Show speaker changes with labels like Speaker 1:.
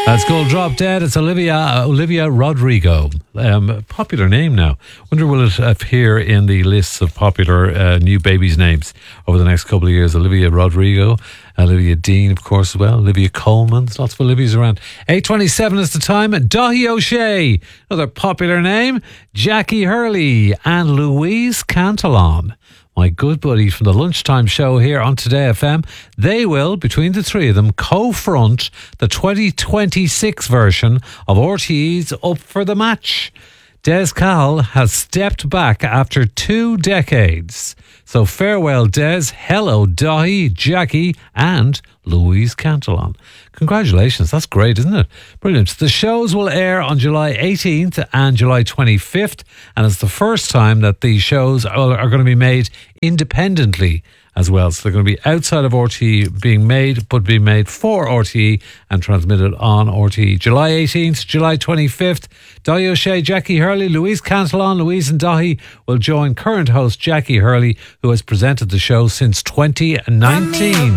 Speaker 1: That's called Drop Dead. It's Olivia Rodrigo. Popular name now. Wonder will it appear in the lists of popular new babies' names over the next couple of years. Olivia Rodrigo, Olivia Dean, of course, as well. Olivia Coleman. There's lots of Olivias around. 8:27 is the time. Daithí O'Shea, another popular name. Jackie Hurley and Louise Cantillon, my good buddies from the lunchtime show here on Today FM. They will, between the three of them, co-front the 2026 version of RTE's Up for the Match. Des Cahill has stepped back after 2 decades. So farewell, Des. Hello, Daithí, Jackie and Louise Cantillon. Congratulations. That's great, isn't it? Brilliant. The shows will air on July 18th and July 25th. And it's the first time that these shows are going to be made independently as well. So they're going to be outside of RTE being made, but being made for RTE and transmitted on RTE. July 18th, July 25th. Daithí O'Shea, Jackie Hurley, Louise Cantillon, Louise and Daithí will join current host Jackie Hurley, who has presented the show since 2019.